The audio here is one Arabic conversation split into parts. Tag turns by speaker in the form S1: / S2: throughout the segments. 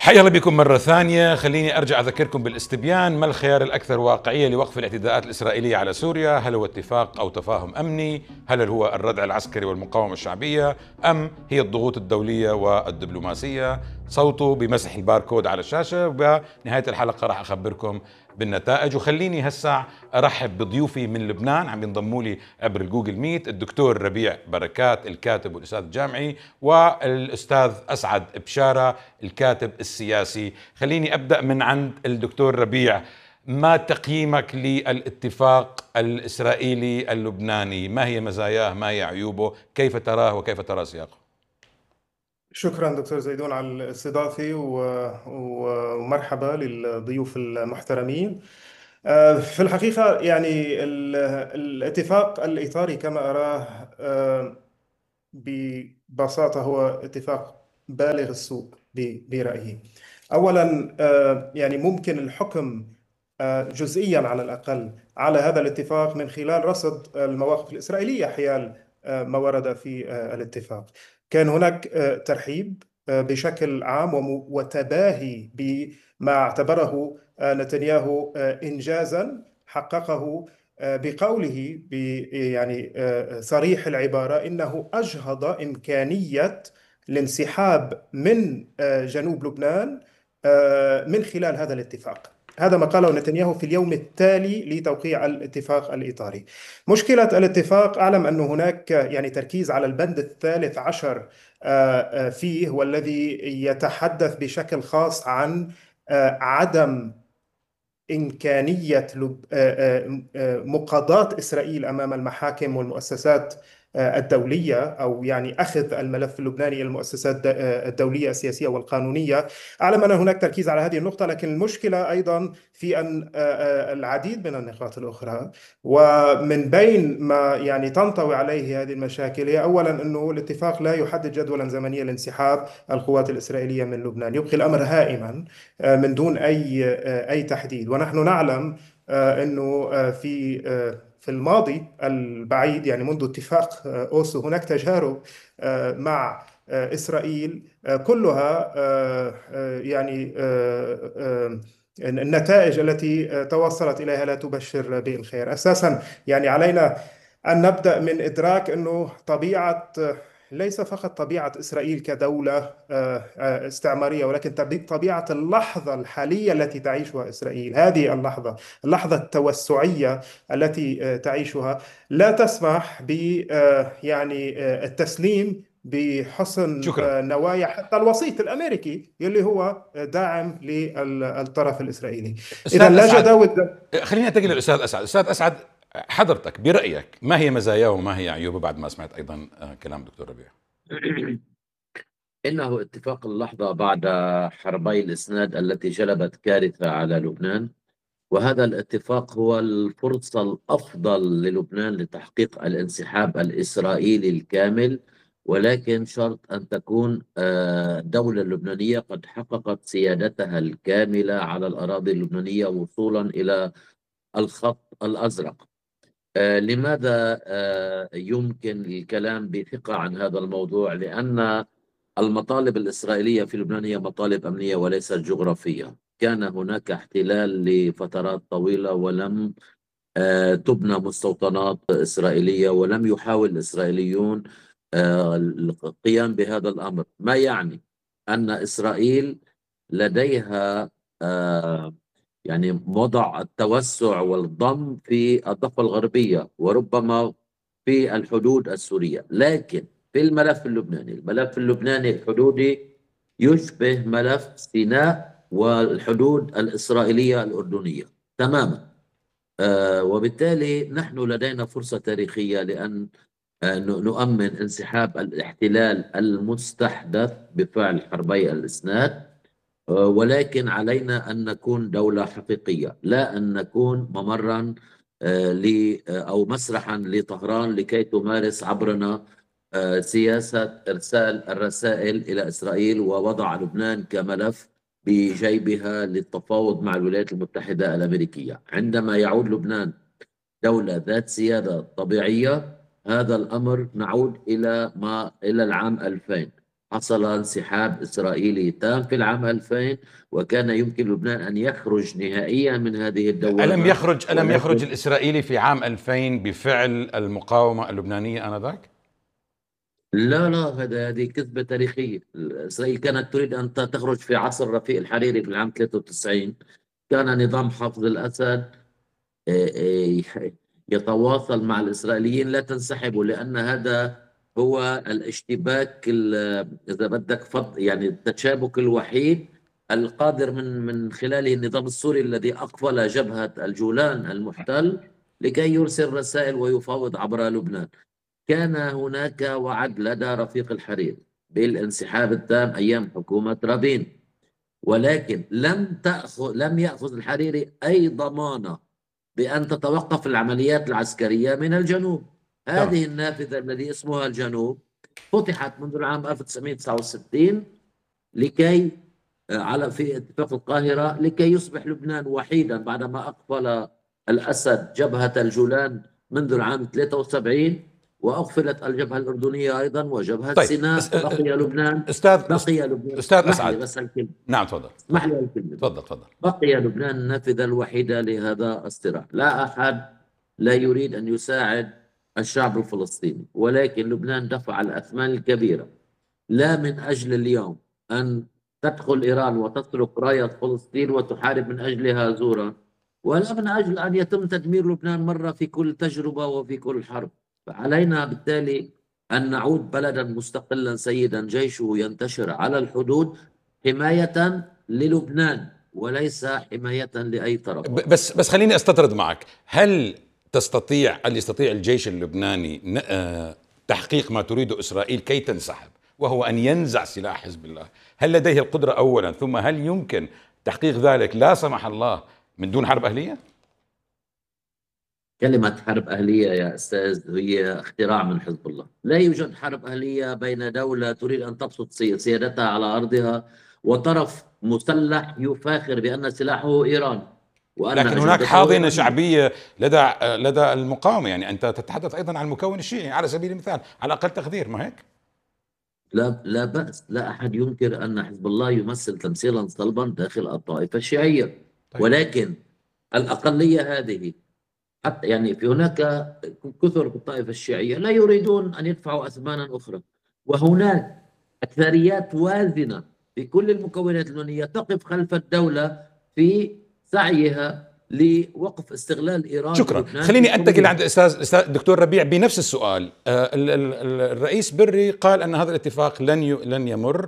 S1: حيا الله بكم مرة ثانية. خليني أرجع أذكركم بالاستبيان. ما الخيار الأكثر واقعية لوقف الاعتداءات الإسرائيلية على سوريا؟ هل هو اتفاق أو تفاهم أمني؟ هل هو الردع العسكري والمقاومة الشعبية؟ أم هي الضغوط الدولية والدبلوماسية؟ صوتوا بمسح الباركود على الشاشة، وبنهاية الحلقة راح أخبركم بالنتائج. وخليني هسا أرحب بضيوفي من لبنان، عم ينضموا لي عبر الجوجل ميت، الدكتور ربيع بركات الكاتب والأستاذ الجامعي، والأستاذ أسعد بشارة الكاتب السياسي. خليني أبدأ من عند الدكتور ربيع. ما تقييمك للاتفاق الإسرائيلي اللبناني؟ ما هي مزاياه؟ ما هي عيوبه؟ كيف تراه وكيف ترى سياقه؟
S2: شكرا دكتور زيدون على الاستضافة ومرحبا للضيوف المحترمين. في الحقيقة يعني الاتفاق الإطاري كما أراه ببساطة هو اتفاق بالغ السوء برأيي. أولا يعني ممكن الحكم جزئيا على الأقل على هذا الاتفاق من خلال رصد المواقف الإسرائيلية حيال ما ورد في الاتفاق. كان هناك ترحيب بشكل عام وتباهي بما اعتبره نتنياهو إنجازا حققه بقوله يعني صريح العبارة إنه أجهض إمكانية الانسحاب من جنوب لبنان من خلال هذا الاتفاق. هذا ما قاله نتنياهو في اليوم التالي لتوقيع الاتفاق الإطاري. مشكلة الاتفاق أعلم أن هناك يعني تركيز على البند الثالث عشر فيه، والذي يتحدث بشكل خاص عن عدم إمكانية مقاضاة إسرائيل أمام المحاكم والمؤسسات الدولية، أو يعني أخذ الملف اللبناني إلى المؤسسات الدولية السياسية والقانونية. أعلم أن هناك تركيز على هذه النقطة، لكن المشكلة أيضا في أن العديد من النقاط الأخرى، ومن بين ما يعني تنطوي عليه هذه المشاكل، هي أولا أنه الاتفاق لا يحدد جدولا زمنيا لانسحاب القوات الإسرائيلية من لبنان، يبقي الأمر هائما من دون أي تحديد. ونحن نعلم أنه في الماضي البعيد، يعني منذ اتفاق أوسلو، هناك تجارب مع إسرائيل كلها يعني النتائج التي توصلت إليها لا تبشر بالخير. أساسا يعني علينا أن نبدأ من إدراك أنه طبيعة، ليس فقط طبيعة إسرائيل كدولة استعمارية، ولكن طبيعة اللحظة الحالية التي تعيشها إسرائيل، هذه اللحظة التوسعية التي تعيشها، لا تسمح ب يعني التسليم بحسن
S1: شكرا.
S2: نوايا حتى الوسيط الأمريكي اللي هو داعم للطرف الإسرائيلي. إذا
S1: أستاذ
S2: لا
S1: أسعد،
S2: جداول.
S1: خليني أنتقل للأستاذ أسعد. أستاذ أسعد، حضرتك برأيك ما هي مزاياه وما هي عيوبه بعد ما سمعت أيضا كلام دكتور ربيع؟
S3: إنه اتفاق اللحظة بعد حربي الإسناد التي جلبت كارثة على لبنان، وهذا الاتفاق هو الفرصة الأفضل للبنان لتحقيق الانسحاب الإسرائيلي الكامل، ولكن شرط أن تكون الدولة اللبنانية قد حققت سيادتها الكاملة على الأراضي اللبنانية وصولا إلى الخط الأزرق. لماذا يمكن الكلام بثقة عن هذا الموضوع؟ لأن المطالب الإسرائيلية في لبنان هي مطالب أمنية وليست جغرافية. كان هناك احتلال لفترات طويلة، ولم تبنى مستوطنات إسرائيلية، ولم يحاول الإسرائيليون القيام بهذا الأمر، ما يعني أن إسرائيل لديها يعني وضع التوسع والضم في الضفة الغربية وربما في الحدود السورية. لكن في الملف اللبناني الحدودي يشبه ملف سيناء والحدود الإسرائيلية الأردنية تماما. وبالتالي نحن لدينا فرصة تاريخية لأن نؤمن انسحاب الاحتلال المستحدث بفعل حربي الإسناد، ولكن علينا أن نكون دولة حقيقية، لا أن نكون ممرا أو مسرحا لطهران لكي تمارس عبرنا سياسة إرسال الرسائل إلى إسرائيل ووضع لبنان كملف بجيبها للتفاوض مع الولايات المتحدة الأمريكية. عندما يعود لبنان دولة ذات سيادة طبيعية، هذا الأمر نعود إلى العام 2000. حصل انسحاب إسرائيلي تام في العام 2000، وكان يمكن لبنان أن يخرج نهائيا من هذه الدوامة.
S1: ألم يخرج
S3: ولكن
S1: الإسرائيلي في عام 2000 بفعل المقاومة اللبنانية آنذاك؟
S3: لا، هذه كذبة تاريخية. إسرائيل كانت تريد أن تخرج في عصر رفيق الحريري بالعام 93. كان نظام حافظ الأسد يتواصل مع الإسرائيليين لا تنسحبوا، لأن هذا هو الاشتباك إذا بدك يعني التشابك الوحيد القادر من خلاله النظام السوري الذي أقفل جبهة الجولان المحتل لكي يرسل رسائل ويفاوض عبر لبنان. كان هناك وعد لدى رفيق الحريري بالانسحاب التام أيام حكومة رابين، ولكن لم يأخذ الحريري أي ضمانة بأن تتوقف العمليات العسكرية من الجنوب.
S1: تمام.
S3: هذه النافذة الذي اسمها الجنوب فتحت منذ العام 1969 لكي في اتفاق القاهرة لكي يصبح لبنان وحيدا بعدما أقفل الأسد جبهة الجولان منذ العام 73، وأقفلت الجبهة الأردنية أيضا وجبهة
S1: طيب
S3: سيناء. بقي لبنان
S1: أستاذ
S3: اسمح لي
S1: أسعد.
S3: بس الكلمة
S1: نعم تفضل
S3: اسمح لي الكلمة.
S1: تفضل.
S3: بقي لبنان النافذة الوحيدة لهذا الصراع. لا أحد لا يريد أن يساعد الشعب الفلسطيني، ولكن لبنان دفع الأثمان الكبيرة، لا من أجل اليوم أن تدخل إيران وتسرق راية فلسطين وتحارب من أجلها زورا، ولا من أجل أن يتم تدمير لبنان مرة في كل تجربة وفي كل حرب. فعلينا بالتالي أن نعود بلدا مستقلا سيدا جيشه ينتشر على الحدود حماية للبنان وليس حماية لأي طرف.
S1: بس خليني استطرد معك. هل يستطيع الجيش اللبناني تحقيق ما تريده إسرائيل كي تنسحب، وهو أن ينزع سلاح حزب الله؟ هل لديه القدرة أولا، ثم هل يمكن تحقيق ذلك لا سمح الله من دون حرب أهلية؟
S3: كلمة حرب أهلية يا أستاذ هي اختراع من حزب الله. لا يوجد حرب أهلية بين دولة تريد أن تبسط سيادتها على أرضها وطرف مسلح يفاخر بأن سلاحه إيران وأن
S1: لكن هناك
S3: أجندته
S1: حاضنة
S3: إيرانية.
S1: شعبية لدى المقاومة. يعني أنت تتحدث أيضا عن المكون الشيعي على سبيل المثال، على أقل تقدير، ما هيك؟
S3: لا بأس، لا أحد ينكر أن حزب الله يمثل تمثيلا صلبا داخل الطائفة الشيعية.
S1: طيب.
S3: ولكن الأقلية هذه حتى يعني في هناك كثر في الطائفة الشيعية لا يريدون أن يدفعوا أثمانا أخرى، وهناك أكثريات وازنة في كل المكونات اللبنانية تقف خلف الدولة في سعيها لوقف استغلال إيران
S1: شكرا.
S3: للبنان.
S1: خليني أنتقل عند الأستاذ دكتور ربيع بنفس السؤال. الرئيس بري قال أن هذا الاتفاق لن يمر،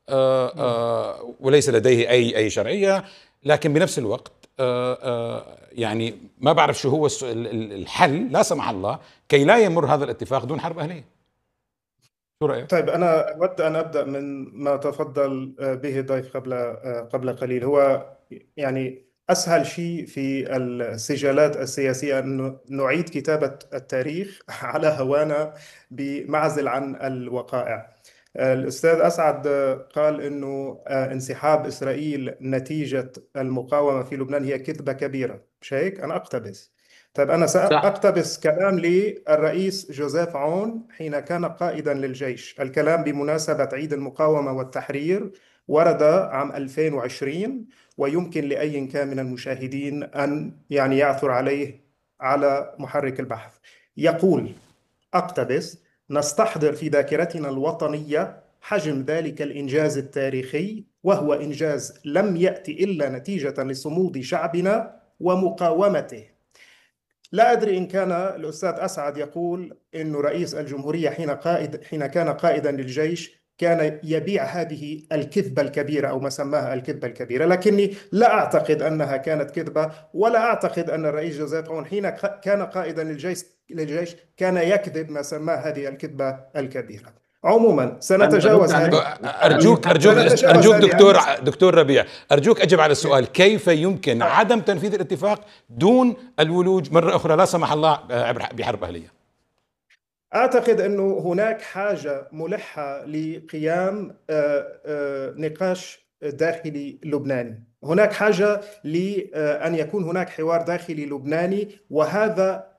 S1: وليس لديه أي شرعية، لكن بنفس الوقت يعني ما بعرف شو هو الحل لا سمح الله كي لا يمر هذا الاتفاق دون حرب أهلية. شو رأيك؟
S2: طيب أنا أود أن أبدأ من ما تفضل به الضيف قبل قليل. هو يعني أسهل شيء في السجالات السياسية أن نعيد كتابة التاريخ على هوانا بمعزل عن الوقائع. الأستاذ أسعد قال أنه انسحاب إسرائيل نتيجة المقاومة في لبنان هي كذبة كبيرة، مش هيك؟ أنا أقتبس. طيب أنا
S3: صح.
S2: سأقتبس كلام للرئيس جوزيف عون حين كان قائدا للجيش. الكلام بمناسبة عيد المقاومة والتحرير ورد عام 2020، ويمكن لأي كان من المشاهدين أن يعني يعثر عليه على محرك البحث. يقول، أقتبس: نستحضر في ذاكرتنا الوطنية حجم ذلك الإنجاز التاريخي، وهو إنجاز لم يأتي إلا نتيجة لصمود شعبنا ومقاومته. لا أدري إن كان الأستاذ أسعد يقول إنه رئيس الجمهورية حين كان قائدا للجيش كان يبيع هذه الكذبة الكبيرة أو ما سماها الكذبة الكبيرة، لكني لا أعتقد أنها كانت كذبة، ولا أعتقد أن الرئيس جوزيف عون حين كان قائدا للجيش كان يكذب ما سماه هذه الكذبة الكبيرة. عموما سنتجاوز هذه.
S1: أرجوك دكتور ربيع، أرجوك أجب على السؤال: كيف يمكن عدم تنفيذ الاتفاق دون الولوج مرة أخرى لا سمح الله بحرب أهلية؟
S2: أعتقد أنه هناك حاجة ملحة لقيام نقاش داخلي لبناني. هناك حاجة لأن يكون هناك حوار داخلي لبناني، وهذا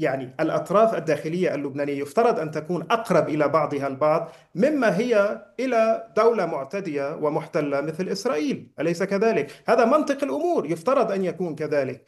S2: يعني الأطراف الداخلية اللبنانية يفترض أن تكون أقرب إلى بعضها البعض مما هي إلى دولة معتدية ومحتلة مثل إسرائيل، أليس كذلك؟ هذا منطق الأمور، يفترض أن يكون كذلك.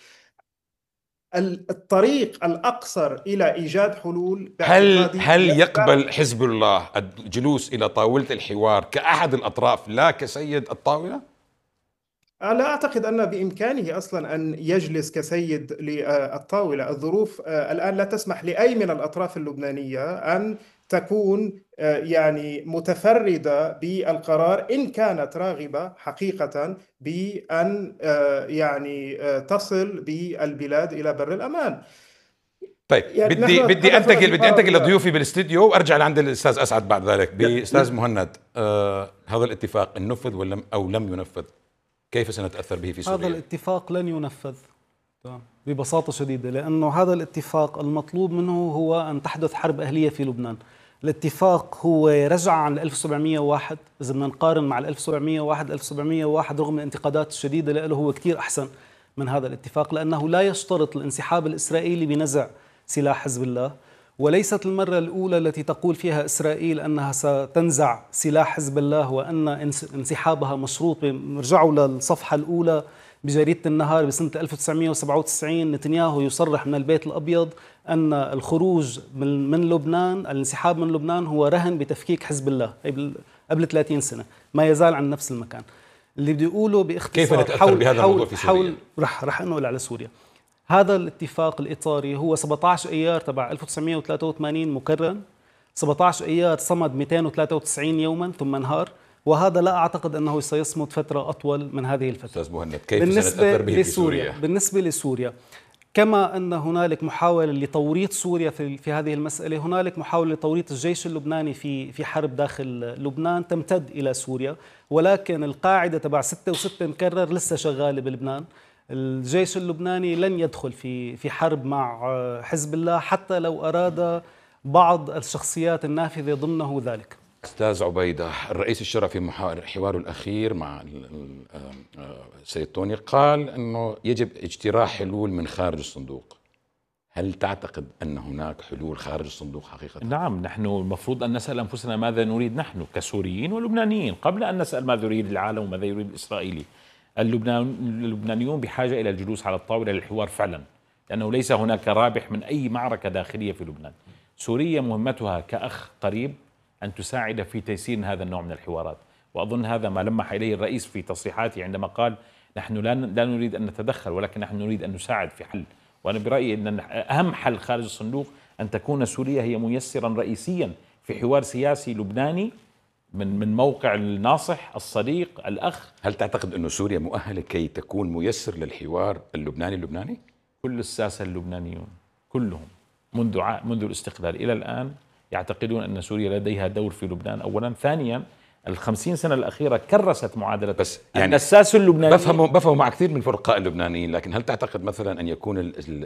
S2: الطريق الأقصر إلى إيجاد حلول باعتقادي
S1: هل يقبل حزب الله الجلوس إلى طاولة الحوار كأحد الأطراف لا كسيد الطاولة؟
S2: لا أعتقد أن بإمكانه أصلا أن يجلس كسيد للطاولة. الظروف الآن لا تسمح لأي من الأطراف اللبنانية أن تكون يعني متفردة بالقرار إن كانت راغبة حقيقة بأن يعني تصل بالبلاد إلى بر الأمان.
S1: طيب،
S2: يعني
S1: بدي انتقل لضيوفي بالاستديو وارجع لعند الاستاذ اسعد بعد ذلك. باستاذ مهند، هذا الاتفاق إن نفذ او لم ينفذ، كيف سنتاثر به في سوريا؟
S4: هذا الاتفاق لن ينفذ ببساطه شديده، لانه هذا الاتفاق المطلوب منه هو ان تحدث حرب اهليه في لبنان. الاتفاق هو رجع عن 1701، اذا بدنا نقارن مع 1701 رغم الانتقادات الشديده له هو كثير احسن من هذا الاتفاق، لانه لا يشترط الانسحاب الاسرائيلي بنزع سلاح حزب الله، وليست المرة الأولى التي تقول فيها إسرائيل أنها ستنزع سلاح حزب الله وأن انسحابها مشروط. نرجعوا للصفحة الأولى بجريدة النهار بسنة 1997، نتنياهو يصرح من البيت الأبيض أن الخروج من لبنان، الانسحاب من لبنان هو رهن بتفكيك حزب الله قبل 30 سنة، ما يزال عن نفس المكان. اللي بدي أقوله باختصار
S1: كيف نتأثر بهذا الموضوع في سوريا؟
S4: رح أنقل على سوريا. هذا الاتفاق الإطاري هو 17 أيار تبع 1983 مكرر، 17 أيار صمد 293 يوما ثم انهار، وهذا لا أعتقد أنه سيصمد فترة أطول من هذه الفترة.
S1: أستاذ مهند، كيف سنتأثر به في سوريا؟
S4: بالنسبة لسوريا، كما أن هنالك محاولة لتوريط سوريا في هذه المسألة، هنالك محاولة لتوريط الجيش اللبناني في حرب داخل لبنان تمتد إلى سوريا، ولكن القاعدة تبع 6 و6 مكرر لسه شغالة بلبنان. الجيش اللبناني لن يدخل في حرب مع حزب الله حتى لو أراد بعض الشخصيات النافذة ضمنه ذلك.
S1: أستاذ عبيدة، الرئيس الشرعي في حواره الأخير مع السيد توني قال أنه يجب اجتراح حلول من خارج الصندوق. هل تعتقد أن هناك حلول خارج الصندوق حقيقة؟
S5: نعم، نحن المفروض أن نسأل أنفسنا ماذا نريد نحن كسوريين ولبنانيين قبل أن نسأل ماذا يريد العالم وماذا يريد الإسرائيلي. اللبنانيون بحاجة إلى الجلوس على الطاولة للحوار فعلا، لأنه ليس هناك رابح من أي معركة داخلية في لبنان. سوريا مهمتها كأخ قريب أن تساعد في تيسير هذا النوع من الحوارات، وأظن هذا ما لمح إليه الرئيس في تصريحاته عندما قال نحن لا نريد أن نتدخل، ولكن نحن نريد أن نساعد في حل. وأنا برأيي أن أهم حل خارج الصندوق أن تكون سوريا هي ميسرا رئيسيا في حوار سياسي لبناني من موقع الناصح الصديق الأخ.
S1: هل تعتقد أن سوريا مؤهلة كي تكون ميسر للحوار اللبناني؟
S5: كل الساسة اللبنانيون كلهم منذ الاستقلال إلى الآن يعتقدون أن سوريا لديها دور في لبنان أولا. ثانيا، 50 سنة الأخيرة كرست معادلة،
S1: بس
S5: يعني أن الساسة اللبنانيين
S1: بفهم مع كثير من فرقاء اللبنانيين، لكن هل تعتقد مثلا أن يكون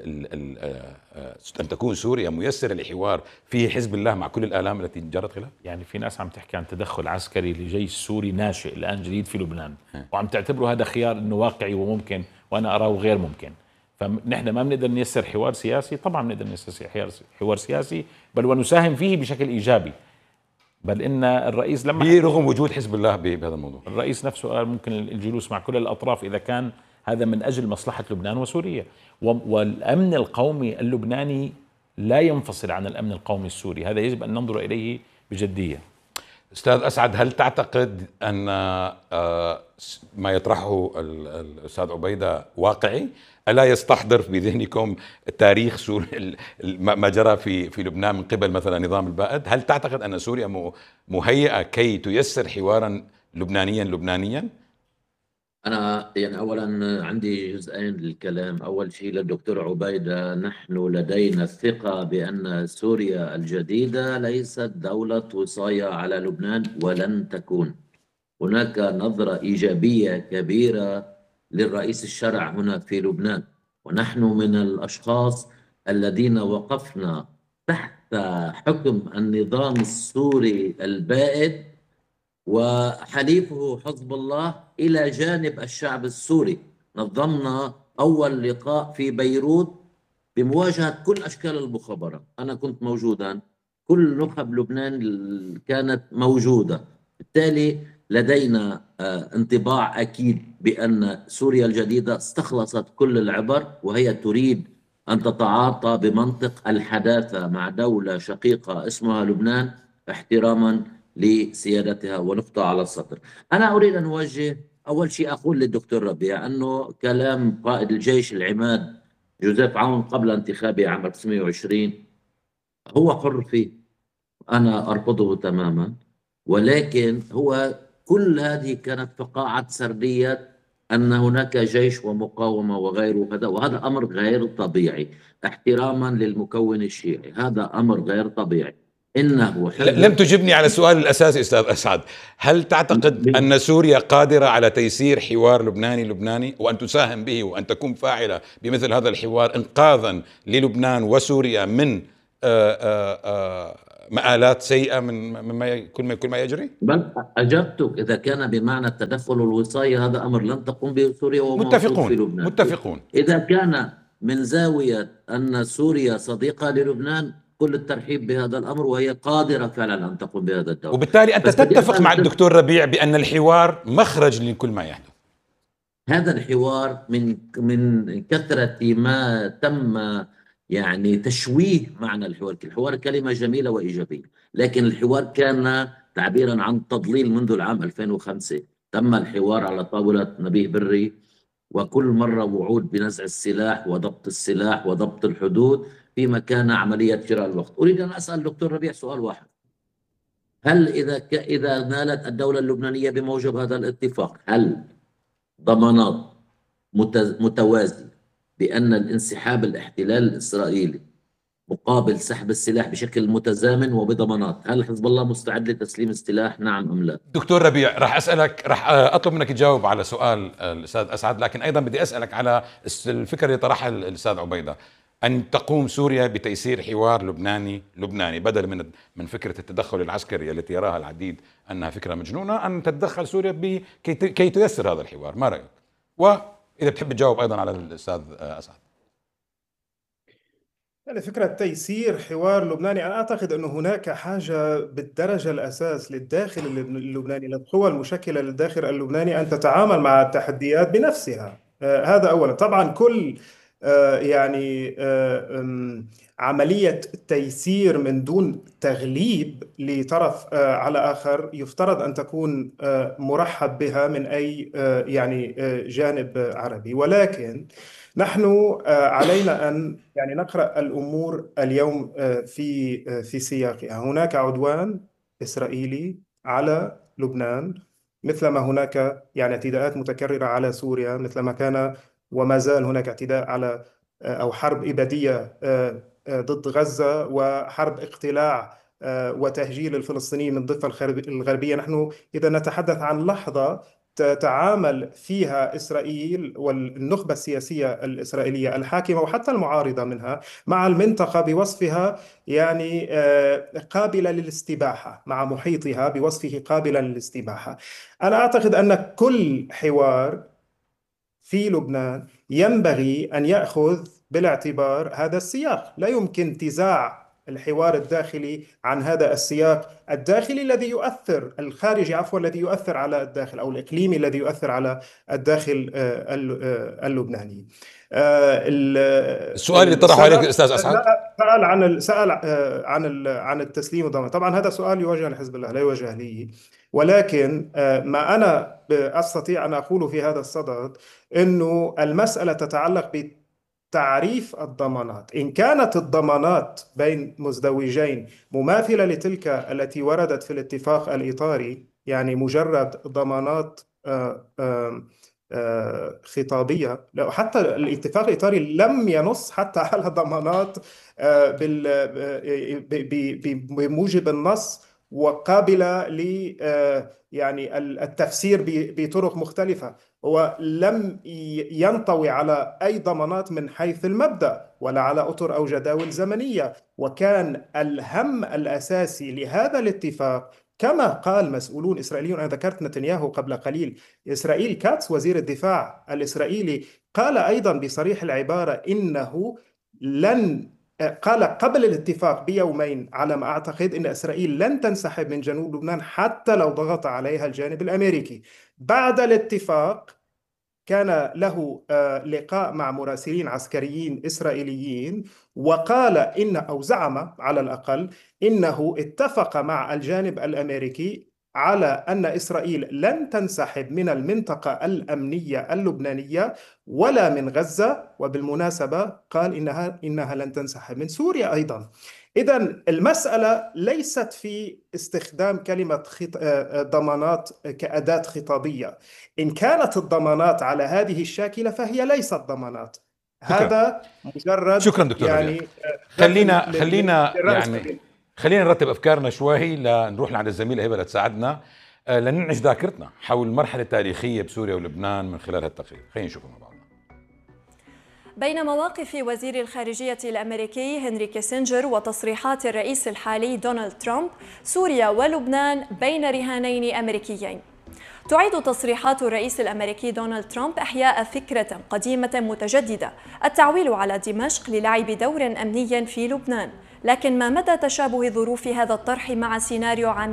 S1: أن تكون سوريا ميسرة لحوار فيه حزب الله مع كل الآلام التي جرت خلاف؟
S5: يعني في ناس عم تحكي عن تدخل عسكري لجيش سوري ناشئ الآن جديد في لبنان، وعم تعتبره هذا خيار إنه واقعي وممكن، وأنا أراه غير ممكن. فنحن ما بنقدر نيسر حوار سياسي، طبعا بنقدر نيسر حوار سياسي بل ونساهم فيه بشكل إيجابي، بل إن الرئيس لما
S1: رغم وجود حزب الله بهذا الموضوع،
S5: الرئيس نفسه قال ممكن الجلوس مع كل الأطراف إذا كان هذا من أجل مصلحة لبنان وسوريا. والأمن القومي اللبناني لا ينفصل عن الأمن القومي السوري، هذا يجب أن ننظر إليه بجدية.
S1: أستاذ أسعد، هل تعتقد أن ما يطرحه الأستاذ عبيدة واقعي؟ ألا يستحضر في ذهنكم تاريخ سوريا ما جرى في لبنان من قبل مثلا نظام البائد؟ هل تعتقد أن سوريا مهيئة كي تيسر حوارا لبنانيا؟
S3: أنا يعني أولا عندي جزئين للكلام. أول شيء للدكتور عبيدة، نحن لدينا الثقة بأن سوريا الجديدة ليست دولة وصاية على لبنان ولن تكون. هناك نظرة إيجابية كبيرة للرئيس الشرع هنا في لبنان، ونحن من الأشخاص الذين وقفنا تحت حكم النظام السوري البائد وحليفه حزب الله إلى جانب الشعب السوري. نظمنا أول لقاء في بيروت بمواجهة كل أشكال المخابرات. أنا كنت موجودا، كل نخب لبنان كانت موجودة. بالتالي لدينا انطباع أكيد بأن سوريا الجديدة استخلصت كل العبر، وهي تريد أن تتعاطى بمنطق الحداثة مع دولة شقيقة اسمها لبنان، احتراما لسيادتها. ونقطة على السطر، أنا أريد أن أوجه أول شيء أقول للدكتور ربيع أنه كلام قائد الجيش العماد جوزيف عون قبل انتخابه عام 1920 هو حر فيه، أنا أرفضه تماما. ولكن هو كل هذه كانت فقاعة سردية أن هناك جيش ومقاومة وغيره، وهذا أمر غير طبيعي احتراما للمكون الشيعي. هذا أمر غير طبيعي. إنه
S1: لم تجبني على السؤال الأساسي أستاذ أسعد. هل تعتقد أن سوريا قادرة على تيسير حوار لبناني وأن تساهم به وأن تكون فاعلة بمثل هذا الحوار إنقاذا للبنان وسوريا من مآلات سيئة من كل ما يجري؟
S3: بل أجبتك، إذا كان بمعنى التدخل والوصاية هذا أمر لن تقوم به سوريا وموجود في لبنان.
S1: متفقون.
S3: إذا كان من زاوية أن سوريا صديقة للبنان، كل الترحيب بهذا الأمر، وهي قادرة فعلا أن تقوم بهذا الدور.
S1: وبالتالي أنت تتفق مع الدكتور ربيع بأن الحوار مخرج لكل ما يحدث.
S3: هذا الحوار من كثرة ما تم يعني تشويه معنى الحوار كلمة جميلة وإيجابية، لكن الحوار كان تعبيرا عن تضليل منذ العام 2005. تم الحوار على طاولة نبيه بري، وكل مرة وعود بنزع السلاح وضبط السلاح وضبط الحدود فيما كان عملية شراء الوقت. أريد أن أسأل دكتور ربيع سؤال واحد: هل إذا نالت الدولة اللبنانية بموجب هذا الاتفاق، هل ضمانات متوازية بأن الانسحاب الاحتلال الإسرائيلي مقابل سحب السلاح بشكل متزامن وبضمانات، هل حزب الله مستعد لتسليم السلاح، نعم أم لا؟
S1: دكتور ربيع، راح أطلب منك تجاوب على سؤال الأستاذ أسعد، لكن أيضا بدي أسألك على الفكرة اللي طرحها الأستاذ عبيدة، أن تقوم سوريا بتيسير حوار لبناني بدل من فكرة التدخل العسكري التي يراها العديد أنها فكرة مجنونة، أن تتدخل سوريا كي تيسر هذا الحوار. ما رأيك؟ وإذا بتحب تجاوب أيضا على الأستاذ أسعد.
S2: يعني فكرة تيسير حوار لبناني، أنا أعتقد أنه هناك حاجة بالدرجة الأساس للداخل اللبناني، للقوى المشكلة للداخل اللبناني أن تتعامل مع التحديات بنفسها. هذا أولا. طبعا كل عملية تيسير من دون تغليب لطرف على آخر يفترض أن تكون مرحب بها من أي جانب عربي، ولكن نحن علينا أن نقرأ الأمور اليوم في سياقها. هناك عدوان إسرائيلي على لبنان، مثلما هناك اعتداءات متكررة على سوريا، مثلما كان وما زال هناك اعتداء على أو حرب إبادية ضد غزة، وحرب اقتلاع وتهجير الفلسطينيين من الضفة الغربية. نحن إذا نتحدث عن لحظة تتعامل فيها إسرائيل والنخبة السياسية الإسرائيلية الحاكمة وحتى المعارضة منها مع المنطقة بوصفها قابلة للاستباحة، مع محيطها بوصفه قابلا للاستباحة. أنا أعتقد أن كل حوار في لبنان ينبغي أن يأخذ بالاعتبار هذا السياق. لا يمكن انتزاع الحوار الداخلي عن هذا السياق الداخلي الذي يؤثر، الخارجي عفوا، الذي يؤثر على الداخل، أو الإقليمي الذي يؤثر على الداخل اللبناني.
S1: السؤال اللي طرحه عليك الأستاذ أسعد
S2: سأل عن التسليم والضمان. طبعا هذا سؤال يوجه لحزب الله، لا يوجه لي، ولكن ما أنا أستطيع أن أقول في هذا الصدد أنه المسألة تتعلق بتعريف الضمانات. إن كانت الضمانات بين مزدوجين مماثلة لتلك التي وردت في الاتفاق الإطاري، يعني مجرد ضمانات خطابية، حتى الاتفاق الإطاري لم ينص حتى على ضمانات بموجب النص وقابلة ل التفسير بطرق مختلفة. هو لم ينطوي على أي ضمانات من حيث المبدأ ولا على أطر أو جداول زمنية. وكان الهم الأساسي لهذا الاتفاق كما قال مسؤولون إسرائيليون، أنا ذكرت نتنياهو قبل قليل، إسرائيل كاتس وزير الدفاع الإسرائيلي قال أيضا بصريح العبارة إنه لن قال قبل الاتفاق بيومين على ما أعتقد أن إسرائيل لن تنسحب من جنوب لبنان حتى لو ضغط عليها الجانب الأمريكي. بعد الاتفاق كان له لقاء مع مراسلين عسكريين إسرائيليين، وقال أو زعم على الأقل إنه اتفق مع الجانب الأمريكي على أن إسرائيل لن تنسحب من المنطقة الأمنية اللبنانية ولا من غزة، وبالمناسبة قال إنها لن تنسحب من سوريا أيضا. إذا المسألة ليست في استخدام كلمة ضمانات كأداة خطابية. إن كانت الضمانات على هذه الشاكلة فهي ليست ضمانات، هذا مجرد
S1: شكرا دكتور ربيع.
S2: يعني
S1: خلينا نرتب أفكارنا شوي لنروح لعند الزميلة هبة لتساعدنا لننعش ذاكرتنا حول المرحلة التاريخية بسوريا ولبنان من خلال هالتقرير. خلينا نشوفه مع بعض.
S6: بين مواقف وزير الخارجية الأمريكي هنري كيسنجر وتصريحات الرئيس الحالي دونالد ترامب، سوريا ولبنان بين رهانين أمريكيين. تعيد تصريحات الرئيس الأمريكي دونالد ترامب إحياء فكرة قديمة متجددة، التعويل على دمشق للعب دور أمني في لبنان. لكن ما مدى تشابه ظروف هذا الطرح مع سيناريو عام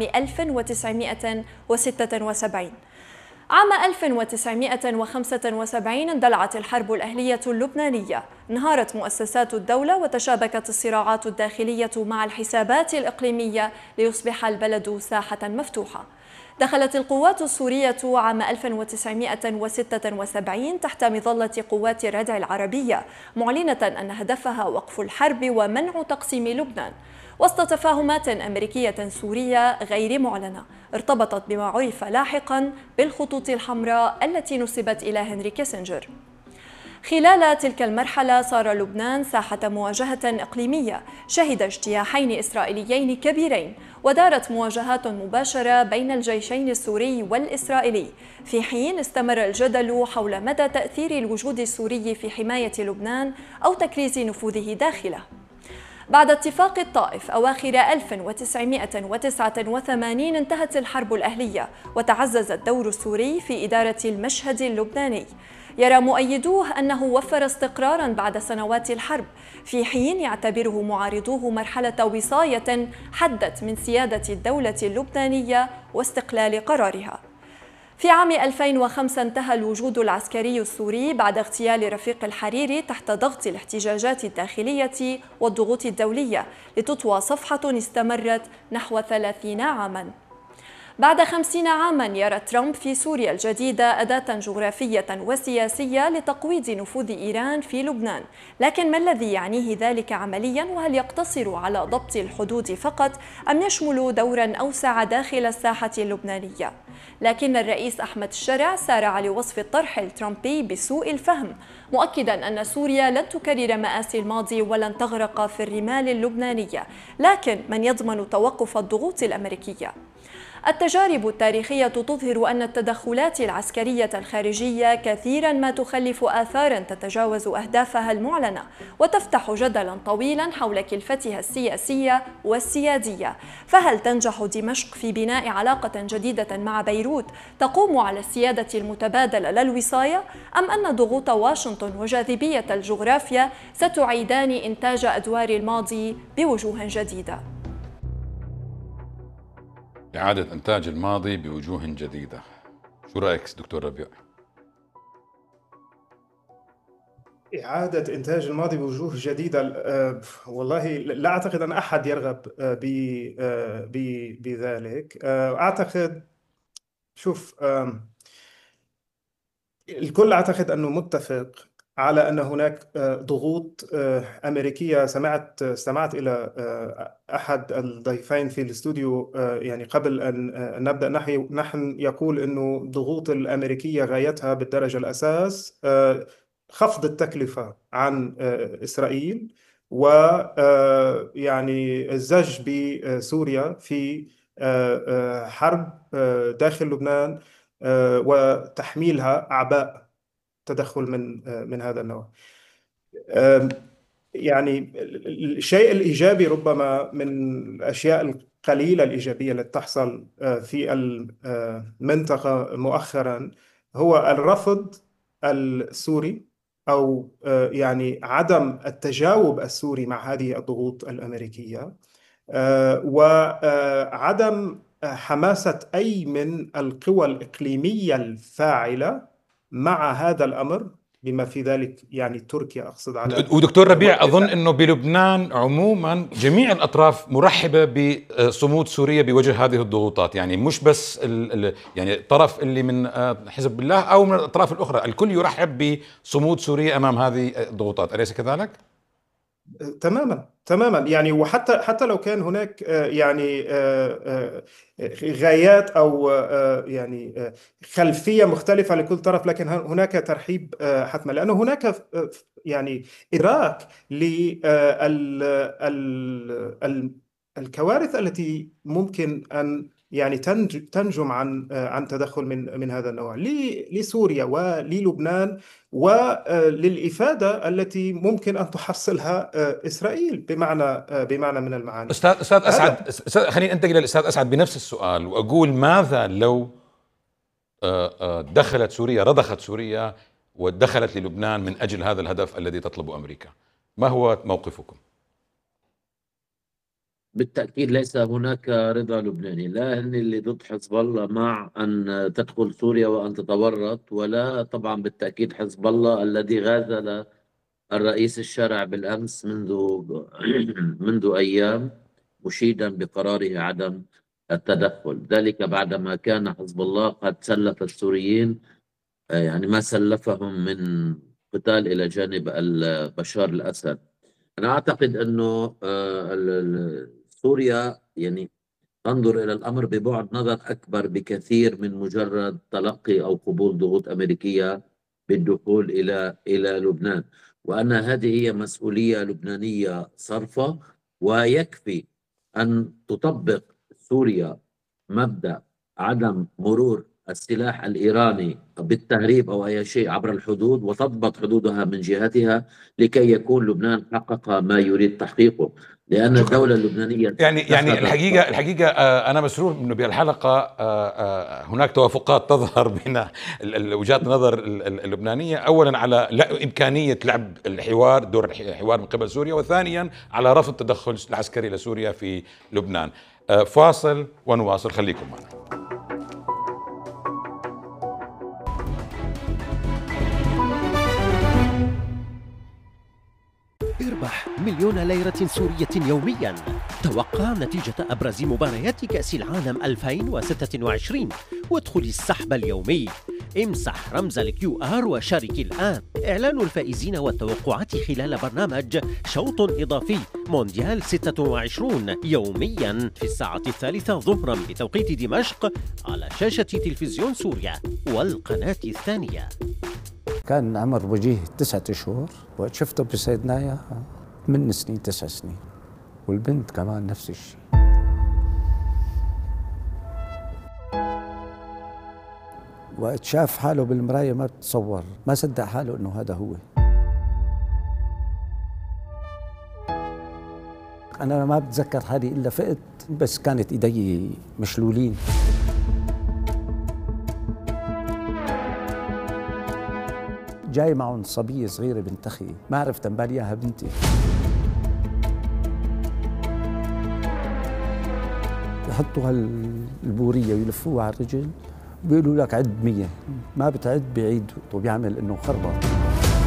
S6: 1976؟ عام 1975 اندلعت الحرب الأهلية اللبنانية، انهارت مؤسسات الدولة وتشابكت الصراعات الداخلية مع الحسابات الإقليمية ليصبح البلد ساحة مفتوحة. دخلت القوات السورية عام 1976 تحت مظلة قوات الردع العربية، معلنة أن هدفها وقف الحرب ومنع تقسيم لبنان، وسط تفاهمات أمريكية سورية غير معلنة ارتبطت بما عرف لاحقا بالخطوط الحمراء التي نسبت إلى هنري كيسنجر. خلال تلك المرحلة صار لبنان ساحة مواجهة إقليمية، شهد اجتياحين إسرائيليين كبيرين، ودارت مواجهات مباشرة بين الجيشين السوري والإسرائيلي، في حين استمر الجدل حول مدى تأثير الوجود السوري في حماية لبنان أو تكريس نفوذه داخله. بعد اتفاق الطائف أواخر 1989 انتهت الحرب الأهلية وتعزز الدور السوري في إدارة المشهد اللبناني. يرى مؤيدوه أنه وفر استقراراً بعد سنوات الحرب، في حين يعتبره معارضوه مرحلة وصاية حدت من سيادة الدولة اللبنانية واستقلال قرارها. في عام 2005 انتهى الوجود العسكري السوري بعد اغتيال رفيق الحريري تحت ضغط الاحتجاجات الداخلية والضغوط الدولية، لتطوى صفحة استمرت نحو 30 عاماً. بعد 50 عاماً يرى ترامب في سوريا الجديدة أداة جغرافية وسياسية لتقويض نفوذ إيران في لبنان، لكن ما الذي يعنيه ذلك عملياً؟ وهل يقتصر على ضبط الحدود فقط أم يشمل دوراً أوسع داخل الساحة اللبنانية؟ لكن الرئيس أحمد الشرع سارع لوصف الطرح الترامبي بسوء الفهم، مؤكداً أن سوريا لن تكرر مآسي الماضي ولن تغرق في الرمال اللبنانية، لكن من يضمن توقف الضغوط الأمريكية؟ التجارب التاريخية تظهر أن التدخلات العسكرية الخارجية كثيرا ما تخلف آثارا تتجاوز أهدافها المعلنة، وتفتح جدلا طويلا حول كلفتها السياسية والسيادية. فهل تنجح دمشق في بناء علاقة جديدة مع بيروت تقوم على السيادة المتبادلة لا الوصاية، أم أن ضغوط واشنطن وجاذبية الجغرافيا ستعيدان إنتاج أدوار الماضي بوجوه جديدة؟
S1: إعادة إنتاج الماضي بوجوه جديدة، شو رأيك دكتور ربيع؟
S2: إعادة إنتاج الماضي بوجوه جديدة، والله لا أعتقد أن أحد يرغب بذلك. أعتقد، شوف، الكل أعتقد أنه متفق على أن هناك ضغوط أمريكية. استمعت إلى أحد الضيفين في الاستوديو يعني قبل أن نبدأ، نحن يقول أنه الضغوط الأمريكية غايتها بالدرجة الأساس خفض التكلفة عن إسرائيل، ويعني الزج بسوريا في حرب داخل لبنان وتحميلها أعباء تدخل من هذا النوع. يعني الشيء الإيجابي ربما من الأشياء القليلة الإيجابية التي تحصل في المنطقة مؤخرا هو الرفض السوري أو يعني عدم التجاوب السوري مع هذه الضغوط الأمريكية، وعدم حماسة أي من القوى الإقليمية الفاعلة مع هذا الأمر، بما في ذلك يعني تركيا أقصد على.
S1: ودكتور ربيع، أظن أنه بلبنان عموما جميع الأطراف مرحبة بصمود سوريا بوجه هذه الضغوطات، يعني مش بس يعني الطرف اللي من حزب الله أو من الأطراف الأخرى، الكل يرحب بصمود سوريا أمام هذه الضغوطات، أليس كذلك؟
S2: تماما يعني، وحتى لو كان هناك يعني غايات او يعني خلفيه مختلفه لكل طرف، لكن هناك ترحيب حتما، لانه هناك يعني ادراك للكوارث التي ممكن ان يعني تنجم عن تدخل من هذا النوع لسوريا وللبنان، وللإفادة التي ممكن أن تحصلها إسرائيل بمعنى من المعاني.
S1: أستاذ أسعد، خليني أنتقل للأستاذ أسعد بنفس السؤال وأقول: ماذا لو دخلت سوريا، رضخت سوريا ودخلت للبنان من أجل هذا الهدف الذي تطلبه أمريكا؟ ما هو موقفكم؟
S3: بالتأكيد ليس هناك رضا لبناني، لا هن اللي ضد حزب الله مع أن تدخل سوريا وأن تتورط، ولا طبعا بالتأكيد حزب الله الذي غازل الرئيس الشرع بالأمس منذ أيام مشيدا بقراره عدم التدخل، ذلك بعدما كان حزب الله قد سلف السوريين يعني ما سلفهم من قتال إلى جانب بشار الأسد. أنا أعتقد أنه سوريا يعني تنظر إلى الأمر ببعد نظر أكبر بكثير من مجرد تلقي أو قبول ضغوط أمريكية بالدخول إلى لبنان، وأن هذه هي مسؤولية لبنانية صرفة، ويكفي أن تطبق سوريا مبدأ عدم مرور السلاح الإيراني بالتهريب أو أي شيء عبر الحدود وتضبط حدودها من جهتها لكي يكون لبنان حقق ما يريد تحقيقه، لأن الدولة اللبنانية
S1: يعني الحقيقة أنا مسرور إنه بهالحلقة هناك توافقات تظهر بين وجهات النظر اللبنانية، أولا على إمكانية لعب الحوار، دور الحوار من قبل سوريا، وثانيا على رفض التدخل العسكري لسوريا في لبنان. فاصل ونواصل، خليكم معنا.
S7: اربح 1,000,000 ليرة سورية يوميا. توقع نتيجة أبرز مباريات كأس العالم 2026 وادخل السحب اليومي. امسح رمز الQR وشارك الآن. إعلان الفائزين والتوقعات خلال برنامج شوط إضافي مونديال 26 يوميا في الساعة 3 ظهرا بتوقيت دمشق على شاشة تلفزيون سوريا والقناة الثانية.
S8: كان عمر وجيه 9 أشهر، وقت شفته بسيدنايا 8 سنين 9 سنين، والبنت كمان نفس الشيء. وقت شاف حاله بالمراية ما بتصور، ما صدق حاله انه هذا هو. انا ما بتذكر حالي الا فقت بس كانت ايدي مشلولين. جاي معهم صبية صغيرة بنت أخي، ما عرفت أنبال إياها بنتي. يحطوا هالبورية ويلفوها على الرجل، بيقولوا لك عد 100، ما بتعد بيعيد وبيعمل إنه خربط.